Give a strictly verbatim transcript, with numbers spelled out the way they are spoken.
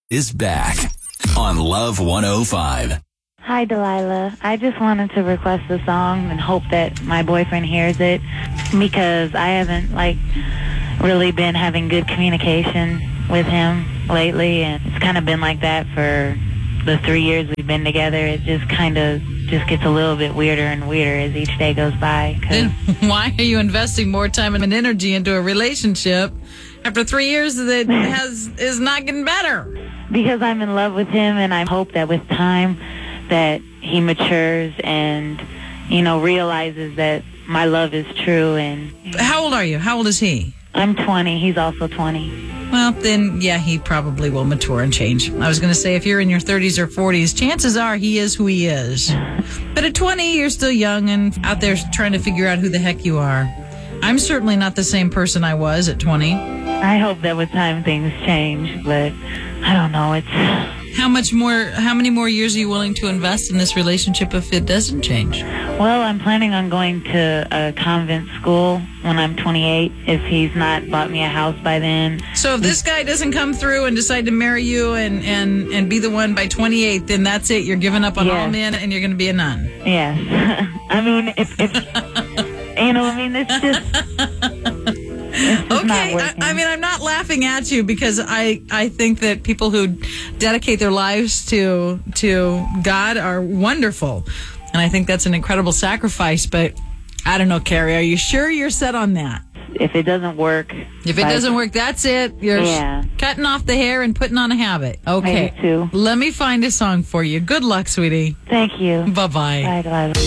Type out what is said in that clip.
is back on Love one oh five. Hi, Delilah. I just wanted to request a song and hope that my boyfriend hears it because I haven't, like, really been having good communication with him lately, and it's kind of been like that for the three years we've been together. It just kind of just gets a little bit weirder and weirder as each day goes by. Then why are you investing more time and energy into a relationship after three years that has is not getting better? Because I'm in love with him, and I hope that with time that he matures and, you know, realizes that my love is true. And How old are you? How old is he? I'm twenty. He's also twenty. Well, then, yeah, he probably will mature and change. I was going to say, if you're in your thirties or forties, chances are he is who he is. But at twenty, you're still young and out there trying to figure out who the heck you are. I'm certainly not the same person I was at twenty. I hope that with time things change, but I don't know. It's How much more, how many more years are you willing to invest in this relationship if it doesn't change? well, I'm planning on going to a convent school when I'm twenty-eight if he's not bought me a house by then. So if this guy doesn't come through and decide to marry you and, and, and be the one by twenty-eight, then that's it. You're giving up on Yes. all men and you're going to be a nun. Yes. I mean, if, if you know, I mean, it's just, it's just not Okay, I, working. I mean, I'm not laughing at you because I, I think that people who dedicate their lives to to God are wonderful. And I think that's an incredible sacrifice. But I don't know, Carrie, are you sure you're set on that? If it doesn't work. If it by- doesn't work, that's it. You're Yeah. cutting off the hair and putting on a habit. Okay. Maybe two. Let me find a song for you. Good luck, sweetie. Thank you. Bye-bye. Bye, Delilah.